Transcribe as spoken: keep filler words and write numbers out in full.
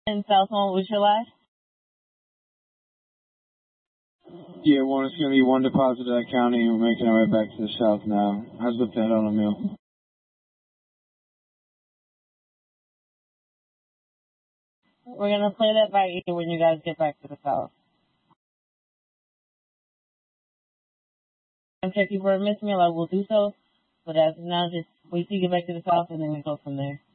And South one was your last? Yeah, one is going to be one deposit at county, and we're making our way back to the south now. How's the Fed on a meal? We're going to play that by ear when you guys get back to the south. I'm checking for a missed meal, I will do so. But as of now, just wait till you get back to the south and then we go from there.